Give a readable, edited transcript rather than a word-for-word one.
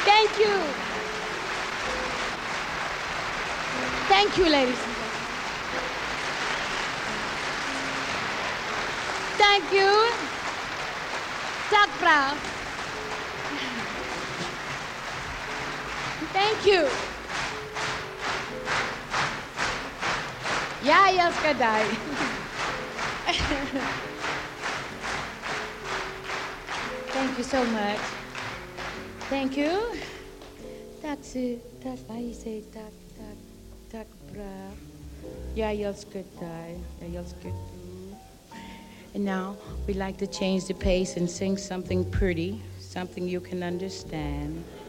Thank you. Thank you, ladies and gentlemen. Thank you. Tak brav. Thank you. Jeg elsker dig. Thank you so much. Thank you. How you say tak brav. Jeg elsker dig. Jeg elsker du. And now we'd like to change the pace and sing something pretty, something you can understand.